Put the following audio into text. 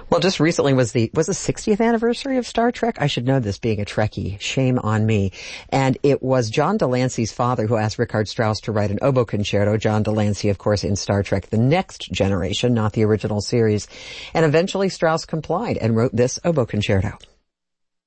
Well, just recently was the 60th anniversary of Star Trek. I should know this, being a Trekkie. Shame on me. And it was John Delancey's father who asked Richard Strauss to write an oboe concerto. John Delancey, of course, in Star Trek The Next Generation, not the original series. And eventually Strauss complied and wrote this oboe concerto.